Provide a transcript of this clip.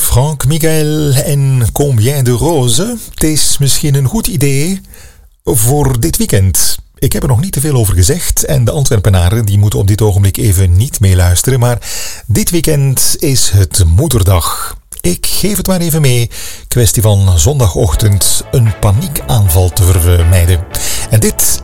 Franck Miguel en Combien de Rose. Het is misschien een goed idee voor dit weekend. Ik heb er nog niet te veel over gezegd en de Antwerpenaren die moeten op dit ogenblik even niet meeluisteren, maar dit weekend is het Moederdag. Ik geef het maar even mee. Kwestie van zondagochtend een paniekaanval te vermijden. En dit